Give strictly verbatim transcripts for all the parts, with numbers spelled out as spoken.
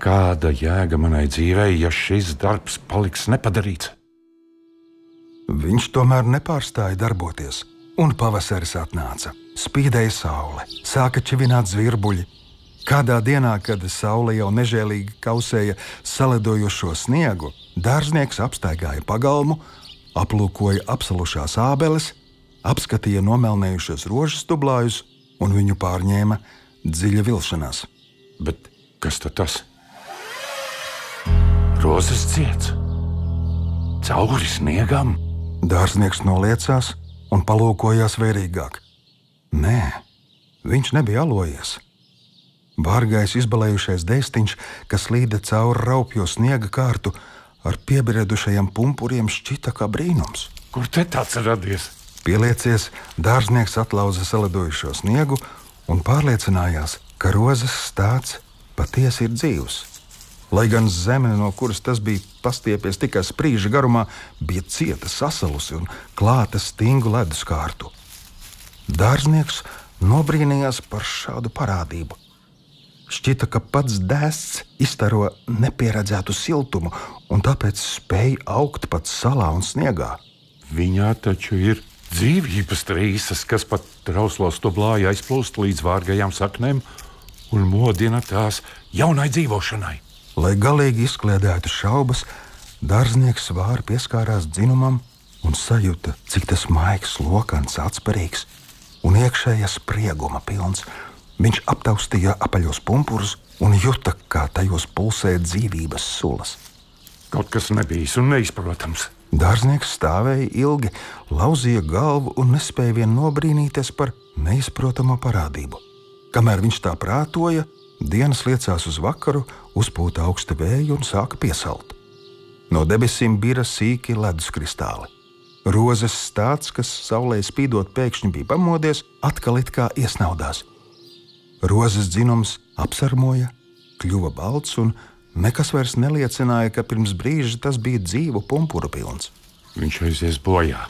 Kāda jēga manai dzīvei, ja šis darbs paliks nepadarīts? Viņš tomēr nepārstāja darboties, un pavasaris atnāca. Spīdēja saule, sāka čivināt zvirbuļi. Kādā dienā, kad saule jau nežēlīgi kausēja salidojošo sniegu, dārznieks apstaigāja pagalmu, aplūkoja apsalušās ābeles, apskatīja nomelnējušos rožu stublājus, un viņu pārņēma dziļa vilšanās. Bet kas tad tas? Rozes ciets, cauri sniegam. Dārznieks noliecās un palūkojās vērīgāk. Nē, viņš nebija alojies. Bārgais izbalējušais dēstiņš, kas līda cauri raupjo sniega kārtu, ar piebredušajiem pumpuriem šķita kā brīnums. Kur te tāds radies? Pieliecies, dārznieks atlauza salidojušo sniegu un pārliecinājās, ka rozes stāds patiesi ir dzīvs. Lai gan zeme, no kuras tas bija pastiepies tikai sprīža garumā, bija cieta, sasalusi un klāta stingru ledus kārtu. Dārznieks nobrīnījās par šādu parādību. Šķita, ka pats dēsts izstaro nepieredzētu siltumu un tāpēc spēja augt pat salā un sniegā. Viņā taču ir dzīvības trīsas, kas pat trauslo stublāju aizplūst līdz vārgajām saknēm un modina tās jaunai dzīvošanai. Lai galīgi izkliedētu šaubas, dārznieks vāri pieskārās dzinumam un sajūta, cik tas maigs, lokans, atspērīgs un iekšējā sprieguma pilns. Viņš aptaustīja apaļos pumpurus un juta, kā tajos pulsē dzīvības sulas. Kaut kas nebijis un neizprotams. Dārznieks stāvēja ilgi, lauzīja galvu un nespēja vien nobrīnīties par neizprotamo parādību. Kamēr viņš tā prātoja, dienas liecās uz vakaru, uzpūta augsta vēja un sāka piesalt. No debesīm bira sīki ledus kristāli. Rozes stāds, kas saulē spīdot pēkšņi bija pamodies, atkal it kā iesnaudās. Rozes dzinums apsarmoja, kļuva balts un nekas vairs neliecināja, ka pirms brīža tas bija dzīvu pumpuru pilns. Viņš aizies bojā.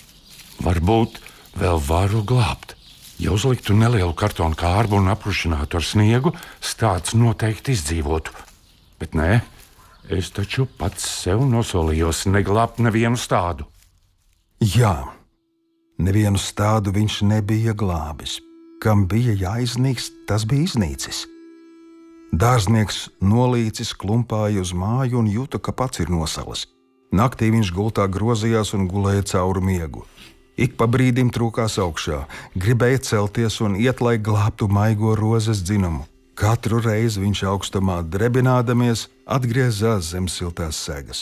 Varbūt vēl varu glābt. Ja uzliktu nelielu kartonu kārbu un aprušinātu ar sniegu, stāds noteikti izdzīvotu. Bet nē, es taču pats sev nosolījos neglābt nevienu stādu. Jā, nevienu stādu viņš nebija glābis. Kam bija jāiznīkst, tas bija iznīcis. Dārznieks nolīcis klumpāja uz māju un jūta, ka pats ir nosalis. Naktī viņš gultā grozījās un gulēja cauri miegu. Ik pa brīdim trūkās augšā, gribēja celties un iet, lai glābtu maigo rozes dzinumu. Katru reizi viņš augstumā drebinādamies atgriezās zem siltās segas.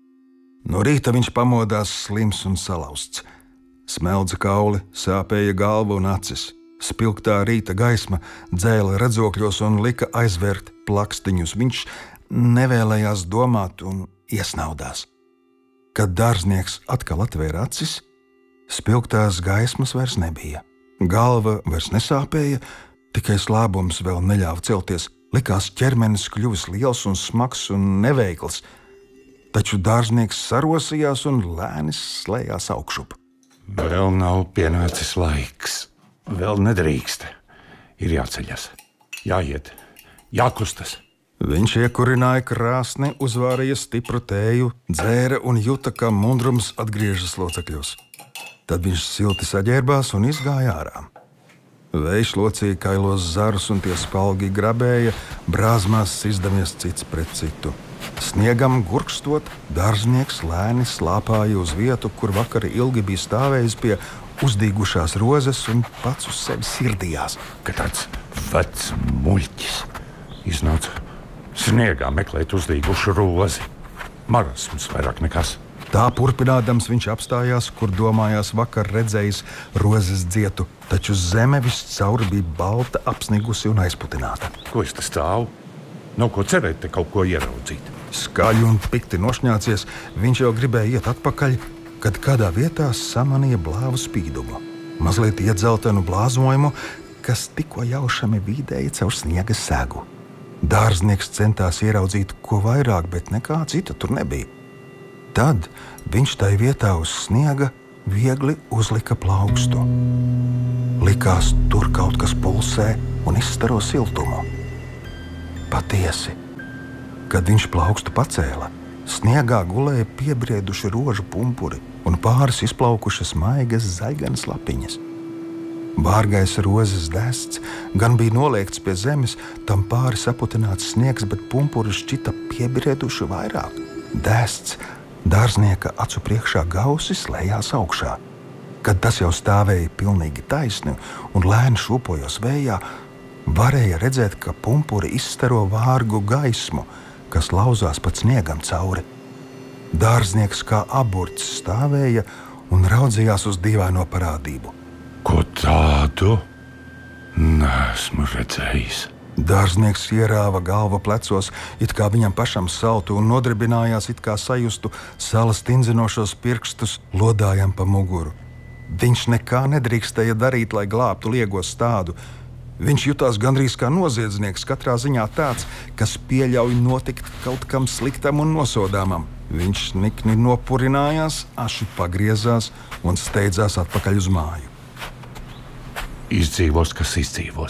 No rīta viņš pamodās slims un salauzts. Smeldza kauli, sāpēja galva un acis. Spilgtā rīta gaisma dzēla redzokļos un lika aizvērt plakstiņus. Viņš nevēlējās domāt un iesnaudās. Kad dārznieks atkal atvēra acis, spilgtās gaismas vairs nebija. Galva vairs nesāpēja, tikai slābums vēl neļāva celties. Likās ķermenis kļuvis liels un smags un neveikls, taču dārznieks sarosījās un lēni slējās augšup. Vēl nav pienācis laiks. Vēl nedrīkst. Ir jāceļas, jāiet, jākustas. Viņš iekurināja krāsni, uzvārīja stipru tēju, dzēra un juta, kā mundrums atgriežas locekļos. Tad viņš silti saģērbās un izgāja ārā. Vējš locīja kailos zarus un tie spalgi grabēja, brāzmās izdamies cits pret citu. Sniegam gurkstot, dārznieks lēni slāpāja uz vietu, kur vakari ilgi bija stāvējis pie uzdīgušās rozes un pats uz sevi sirdījās. Ka tāds vecs muļķis iznāca sniegā meklēt uzdīgušu rozi. Marasms vairāk nekas. Tā turpinādams viņš apstājās, kur domājās vakar redzējis rozes dzietu, taču zeme viscaur bija balta, apsnigusi un aizputināta. Ko es te stāvu? Nav ko cerēt te kaut ko ieraudzīt. Skaļi un pikti nošņācies, viņš jau gribēja iet atpakaļ, kad kādā vietā samanīja blāvu spīdumu. Mazliet iedzeltenu blāzmojumu, kas tikko jaušami vīdēja caur sniega segu. Dārznieks centās ieraudzīt ko vairāk, bet nekā cita tur nebija. Tad viņš tai vietā uz sniega viegli uzlika plaukstu. Likās, tur kaut kas pulsē un izstaro siltumu. Patiesi, Kad viņš plaukstu pacēla, sniegā gulēja piebrieduši rožu pumpuri un pāris izplaukušas maigas zaiganas lapiņas. Bārgais rozes dests gan bija noliekts pie zemes, tam pāri saputināts sniegs, bet pumpuri šķita piebrieduši vairāk. Dests dārznieka acu priekšā gausi slējās augšā. Kad tas jau stāvēja pilnīgi taisni un lēni šūpojos vējā, varēja redzēt, ka pumpuri izstaro vārgu gaismu, kas lauzās pat sniegam cauri. Dārznieks kā aburts stāvēja un raudzījās uz dīvaino parādību. Ko tādu neesmu redzējis? Dārznieks ierāva galvu plecos, it kā viņam pašam saltu, un nodribinājās, it kā sajustu salas tindzinošos pirkstus lodājam pa muguru. Viņš nekā nedrīkstēja darīt, lai glābtu liego stādu. Viņš jutās gandrīz kā noziedznieks, katrā ziņā tāds, kas pieļauj notikt kaut kam sliktam un nosodāmam. Viņš nikni nopurinājās, aši pagriezās un steidzās atpakaļ uz māju. Izdzīvos, kas izdzīvos.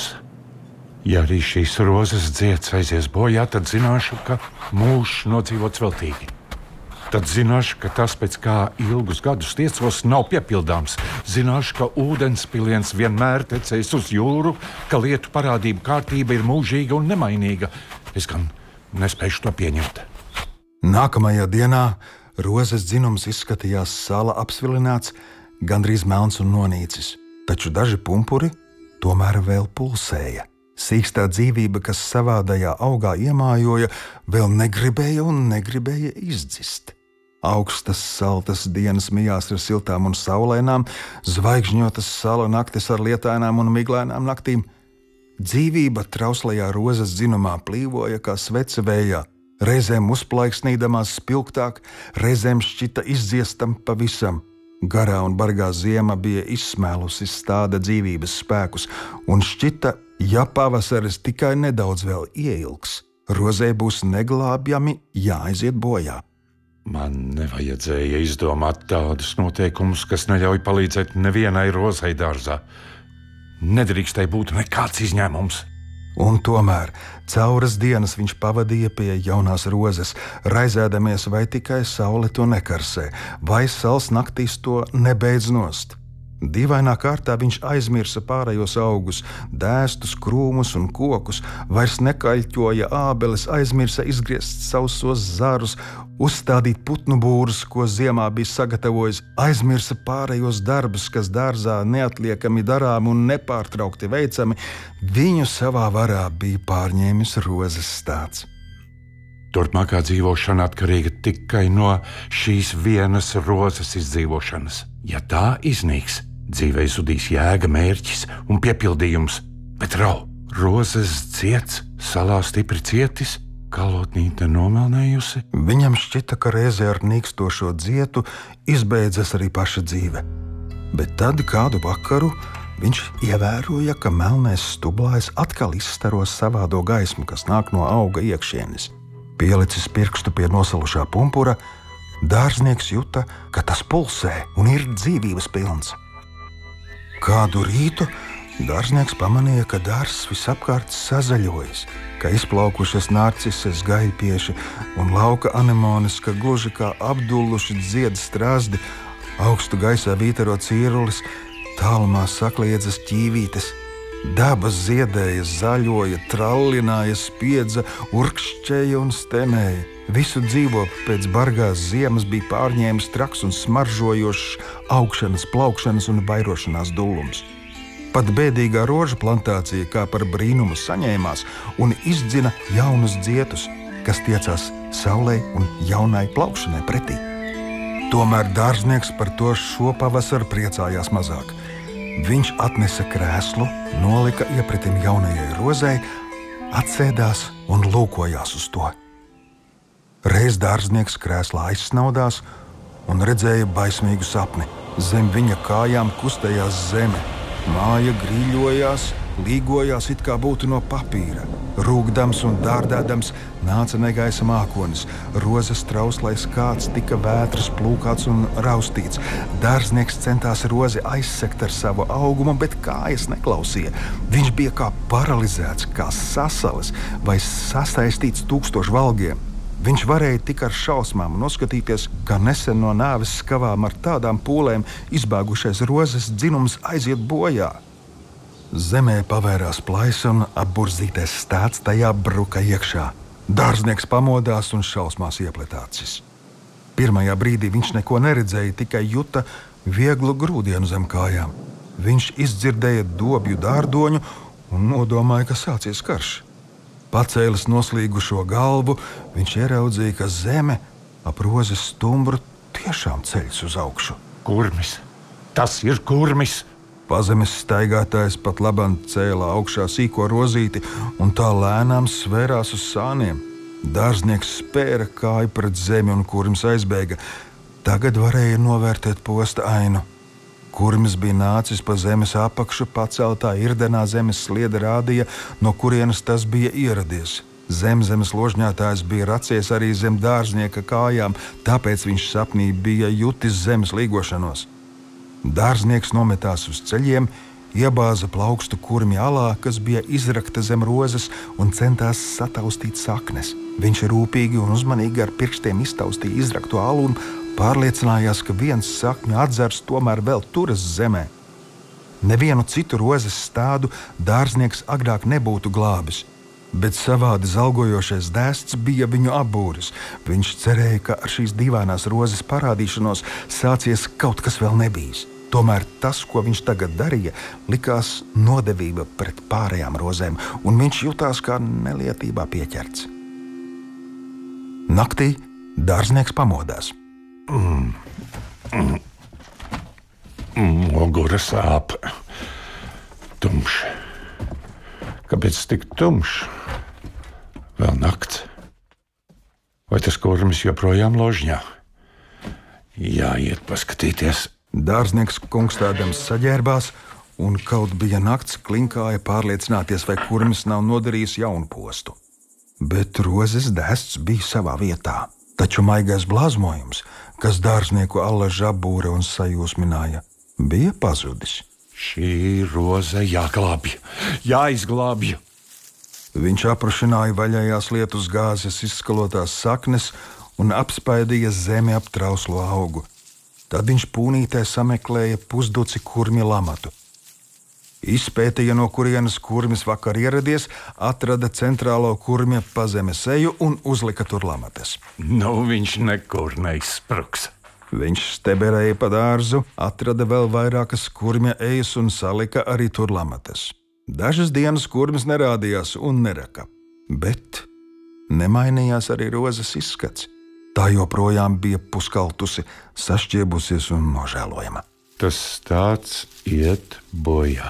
Ja arī šīs rozes dzieds aizies bojā, tad zināšu, ka mūžs nodzīvots veltīgi. Tad zināšu, ka tas, pēc kā ilgus gadus tiecos, nav piepildāms. Zināšu, ka ūdenspiliens vienmēr tecējis uz jūru, ka lietu parādību kārtība ir mūžīga un nemainīga. Es gan nespēšu to pieņemt. Nākamajā dienā rozes dzinums izskatījās sala apsvilināts, gandrīz melns un nonīcis. Taču daži pumpuri tomēr vēl pulsēja. Sīkstā dzīvība, kas savādajā augā iemājoja, vēl negribēja un negribēja izdzist. Augstas, saltas dienas mijās ar siltām un saulainām, zvaigžņotas sala naktis ar lietainām un miglainām naktīm. Dzīvība trauslajā rozes dzinumā plīvoja kā svece vējā, reizēm uzplaiksnīdamās spilgtāk, reizēm šķita izdziestam pavisam. Garā un bargā ziema bija izsmēlusi stāda dzīvības spēkus, un šķita, ja pavasaris tikai nedaudz vēl ieilgs, rozei būs neglābjami jāaiziet bojā. Man nevajadzēja izdomāt tādus noteikumus, kas neļauj palīdzēt nevienai rozei dārzā. Nedrīkstēja būt nekāds izņēmums. Un tomēr cauras dienas viņš pavadīja pie jaunās rozes, raizēdamies, vai tikai saule to nekarsē, vai sals naktīs to nebeidz nost. Dīvainā kārtā viņš aizmirsa pārējos augus, dēstus, krūmus un kokus, vairs nekaļķoja ābeles, aizmirsa izgriezt sausos zarus, uzstādīt putnu būrus, ko ziemā bija sagatavojis, aizmirsa pārējos darbus, kas dārzā neatliekami darām un nepārtraukti veicami. Viņu savā varā bija pārņēmis rozes stāds. Turpmākā dzīvošana atkarīga tikai no šīs vienas rozes izdzīvošanas. Ja tā iznīks, dzīvei zudīs jēga, mērķis un piepildījums, bet rau, rozes ciets, salā stipri cietis, kalotnīte nomelnējusi. Viņam šķita, ka reizē ar nīkstošo dzietu izbeidzas arī paša dzīve. Bet tad kādu vakaru viņš ievēroja, ka melnais stublājs atkal izstaro savādo gaismu, kas nāk no auga iekšienes. Pielicis pirkstu pie nosalušā pumpura, dārznieks juta, ka tas pulsē un ir dzīvības pilns. Kādu rītu dārznieks pamanīja, ka dārzs visapkārt sazaļojas, ka izplaukušas narcises, gaļpieši un lauka anemones, ka gluži kā apdulluši dzied strāzdi, augstu gaisā vītaro cīrulis, tālumā sakliedzas ķīvītes. Dabas ziedēja, zaļoja, trallināja, spiedza, urkšķēja un stenēja. Visu dzīvo pēc bargās ziemas bija pārņēmis traks un smaržojošs augšanas, plaukšanas un vairošanās dullums. Pat bēdīgā rožu plantācija kā par brīnumu saņēmās un izdzina jaunus dzietus, kas tiecās saulei un jaunai plaukšanai pretī. Tomēr dārznieks par to šo pavasaru priecājās mazāk. Viņš atnesa krēslu, nolika iepretim jaunajai rozei, atsēdās un lūkojās uz to. Reiz dārznieks krēslā aizsnaudās un redzēja baismīgu sapni. Zem viņa kājām kustējās zeme, māja grīļojās līgojās it kā būtu no papīra. Rūgdams un dārdēdams nāca negaisa mākonis. Rozes trauslais kāds tika vētras plūkāts un raustīts. Dārznieks centās rozi aizsegt ar savu augumu, bet kājas neklausīja. Viņš bija kā paralizēts, kā sasalis vai sasaistīts tūkstošu valgiem. Viņš varēja tik ar šausmām noskatīties, kā nesen no nāves skavām ar tādām pūlēm izbēgušais rozes dzinums aiziet bojā. Zemē pavērās plaisa un apburzītais stāds tajā bruka iekšā. Dārznieks pamodās un šausmās iepletācis. Pirmajā brīdī viņš neko neredzēja, tikai juta vieglu grūdienu zem kājām. Viņš izdzirdēja dobju dārdoņu un nodomāja, ka sācies karš. Pacēlis noslīgušo galvu, viņš ieraudzīja, ka zeme ap rozes stumbru tiešām ceļas uz augšu. Kurmis! Tas ir kurmis! Pazemes staigātājs pat labam cēlā augšā sīko rozīti un tā lēnām svērās uz sāniem. Dārznieks spēra kāju pret zemi un kurmis aizbēga. Tagad varēja novērtēt posta ainu. Kurmis bija nācis pa zemes apakšu, paceltā irdenā zemes sliede rādīja, no kurienes tas bija ieradies. Zemzemes ložņātājs bija racies arī zem dārznieka kājām, tāpēc viņš sapnī bija jutis zemes līgošanos. Dārznieks nometās uz ceļiem, iebāza plaukstu kurmi alā, kas bija izrakta zem rozes, un centās sataustīt saknes. Viņš rūpīgi un uzmanīgi ar pirkstiem iztaustīja izrakto alu un pārliecinājās, ka viens sakņu atzars tomēr vēl turas zemē. Nevienu citu rozes stādu dārznieks agrāk nebūtu glābis, bet savādi zalgojošais dēsts bija viņu apbūris. Viņš cerēja, ka ar šīs dīvainās rozes parādīšanos sācies kaut kas vēl nebijis. Tomēr tas, ko viņš tagad darīja, likās nodevība pret pārējām rozēm, un viņš jutās kā nelietībā pieķerts. Naktī dārznieks pamodās. Mm. Mm. Mugura sāp. Tumšs. Kāpēc tik tumšs? Vēl nakts. Vai tas kurmis joprojām ložņā? Jāiet paskatīties. Dārznieks kungstādams saģērbās, un kaut bija nakts, klinkāja pārliecināties, vai kurmis nav nodarījis jaunu postu. Bet rozes dēsts bija savā vietā. Taču maigais blāzmojums, kas dārznieku allaž apbūra un sajūsmināja, bija pazudis. Šī roze jāglābj, jāizglābj. Viņš aprušināja vaļējās lietus gāzes izskalotās saknes un apspaidīja zemi ap trauslo augu. Tad viņš pūnītē sameklēja pusduci kurmi lamatu. Izpētīja, no kurienes kurmis vakar ieradies, atrada centrālo kurmja pazemes eju un uzlika tur lamatas. Nu, viņš nekur neizspruks. Viņš steberēja pa dārzu, atrada vēl vairākas kurmja ejas un salika arī tur lamatas. Dažas dienas kurmis nerādījās un neraka, bet nemainījās arī rozes izskats. Tā joprojām bija puskaltusi, sašķiebusies un nožēlojama. Tas tāds iet bojā.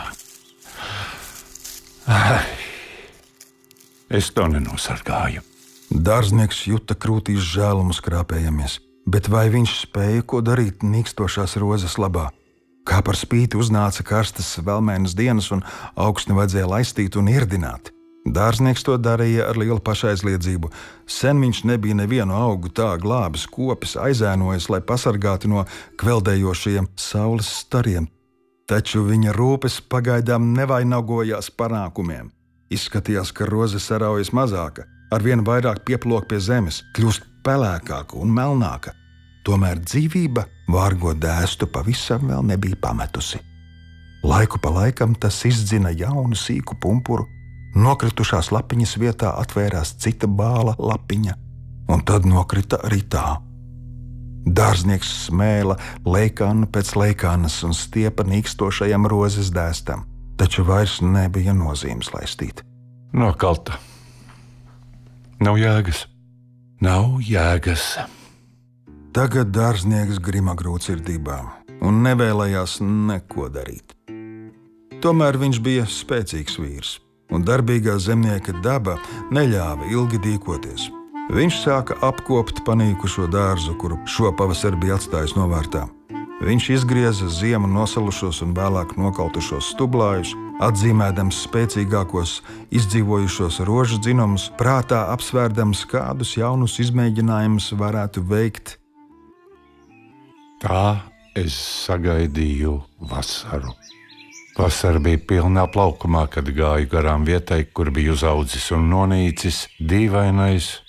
Ai, es to nenosargāju. Dārznieks juta krūtīs žēlumu skrāpējamies, bet vai viņš spēja ko darīt nīkstošās rozes labā? Kā par spīti uznāca karstas velmēnas dienas un augstni vajadzēja laistīt un irdināt. Dārznieks to darīja ar lielu pašaizliedzību. Sen viņš nebija nevienu augu tā glābis, kopis, aizēnojis, lai pasargātu no kveldējošajiem saules stariem. Taču viņa rūpes pagaidām nevainagojās panākumiem. Izskatījās, ka roze saraujas mazāka, arvien vairāk pieplok pie zemes, kļūst pelēkāka un melnāka. Tomēr dzīvība vārgo dēstu pavisam vēl nebija pametusi. Laiku pa laikam tas izdzina jaunu sīku pumpuru, nokritušās lapiņas vietā atvērās cita bāla lapiņa, un tad nokrita arī tā. Dārznieks smēla leikānu pēc leikānas un stiepa nīkstošajam rozes dēstam, taču vairs nebija nozīmes laistīt. Nokalta. Nav jēgas. Nav jēgas. Tagad dārznieks grima grūtsirdībā un nevēlējās neko darīt. Tomēr viņš bija spēcīgs vīrs, un darbīgā zemnieka daba neļāva ilgi dīkoties. Viņš sāka apkopt panīkušo dārzu, kuru šopavasar bija atstājis novārtā. Viņš izgrieza ziemu nosalušos un vēlāk nokaltušos stublājus, atzīmēdams spēcīgākos izdzīvojušos rožu dzinumus, prātā apsvērdams, kādus jaunus izmēģinājumus varētu veikt. Tā es sagaidīju vasaru. Vasara bija pilnā plaukumā, kad gāju garām vietai, kur bija uzaudzis un nonīcis dīvainais